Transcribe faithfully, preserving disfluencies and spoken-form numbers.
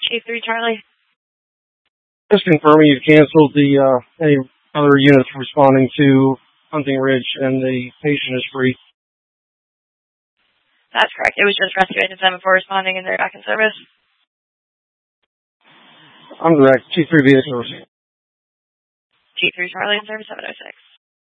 Chief three Charlie. Just confirming you've canceled the uh, any other units responding to Hunting Ridge and the patient is free. That's correct. It was just Rescue Agent seven four responding and they're back in service. I'm direct. Chief three V A service. Chief three Charlie in service seven oh six.